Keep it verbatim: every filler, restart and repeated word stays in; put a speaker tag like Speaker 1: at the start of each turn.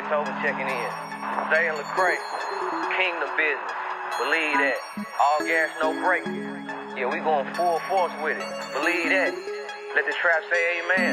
Speaker 1: Beethoven checking in. Zay and Lecrae, Kingdom Business. Believe that. All gas, no brakes. Yeah, we going full force with it. Believe that. Let the trap say amen.